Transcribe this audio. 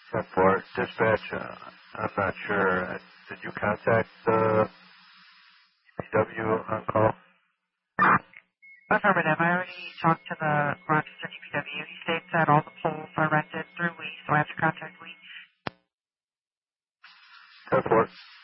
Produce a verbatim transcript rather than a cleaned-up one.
ten four, dispatch, uh, I'm not sure. Uh, did you contact the P W on call? Affirmative. I already talked to the Rochester D P W. He states that all the poles are rented through lease, so I have to contact lease. ten four.